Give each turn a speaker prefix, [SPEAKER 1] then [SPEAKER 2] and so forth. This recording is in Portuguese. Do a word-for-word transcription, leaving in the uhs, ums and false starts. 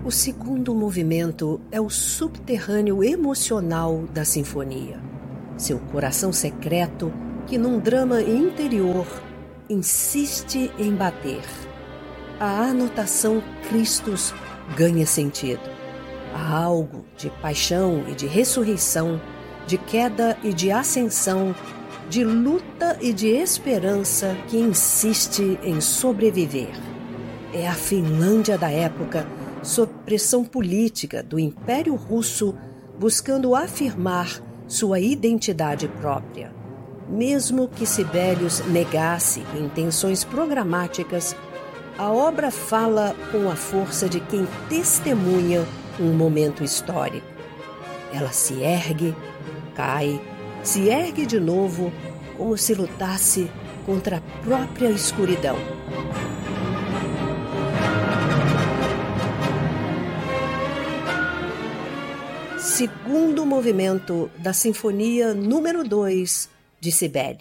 [SPEAKER 1] O segundo movimento é o subterrâneo emocional da sinfonia. Seu coração secreto, que num drama interior insiste em bater. A anotação Christus ganha sentido. Há algo de paixão e de ressurreição, de queda e de ascensão, de luta e de esperança que insiste em sobreviver. É a Finlândia da época, sob pressão política do Império Russo, buscando afirmar sua identidade própria. Mesmo que Sibelius negasse intenções programáticas, a obra fala com a força de quem testemunha um momento histórico. Ela se ergue, cai, se ergue de novo, como se lutasse contra a própria escuridão. Segundo movimento da Sinfonia número dois de Sibelius.